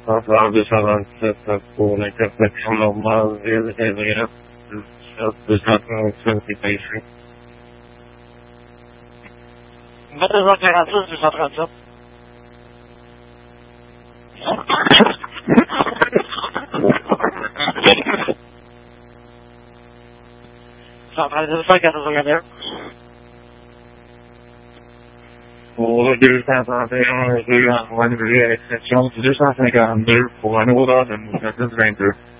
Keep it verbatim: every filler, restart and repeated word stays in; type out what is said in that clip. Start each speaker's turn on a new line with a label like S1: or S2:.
S1: tratar de avançar por la interpretación normal del evento self-destructing authentication.
S2: What is that kind of self-destructing?
S1: Pour le deux cent trente et un, je vais envoyer une exception du deux cent cinquante-deux pour un ordre de vingt-deux.